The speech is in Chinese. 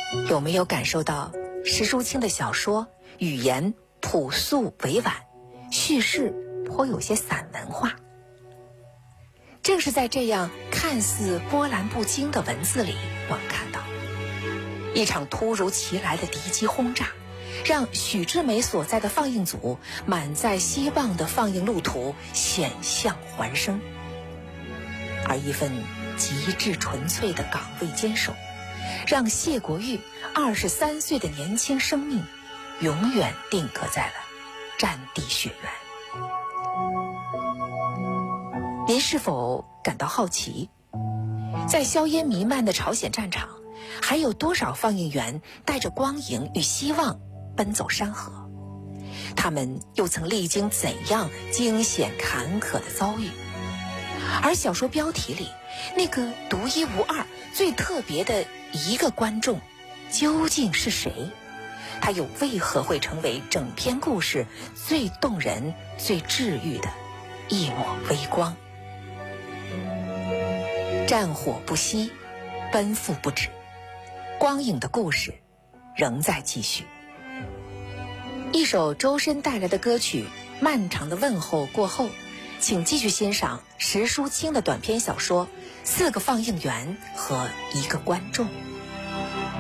有没有感受到石淑清的小说语言朴素委婉，叙事颇有些散文化？正是在这样看似波澜不惊的文字里，我们看到一场突如其来的敌机轰炸，让许志美所在的放映组满载希望的放映路途险象环生，而一份极致纯粹的岗位坚守，让谢国玉23岁的年轻生命永远定格在了战地血缘。您是否感到好奇，在硝烟弥漫的朝鲜战场，还有多少放映员带着光影与希望奔走山河？他们又曾历经怎样惊险坎坷的遭遇？而小说标题里那个独一无二、最特别的一个观众究竟是谁？他又为何会成为整篇故事最动人、最治愈的一抹微光？战火不息，奔赴不止，光影的故事仍在继续。一首周深带来的歌曲《漫长的问候》过后，请继续欣赏石淑清的短篇小说《4个放映员和1个观众》。